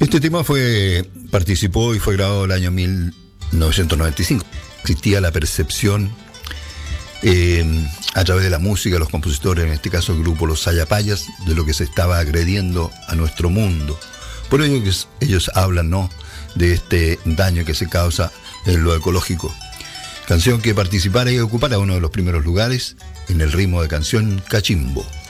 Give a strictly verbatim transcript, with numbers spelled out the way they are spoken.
Este tema fue participó y fue grabado el año mil novecientos noventa y cinco. Existía la percepción eh, a través de la música, los compositores, en este caso el grupo Los Sayapayas, de lo que se estaba agrediendo a nuestro mundo. Por ello que ellos hablan, ¿no?, de este daño que se causa en lo ecológico. Canción que participara y ocupara uno de los primeros lugares en el ritmo de canción Cachimbo.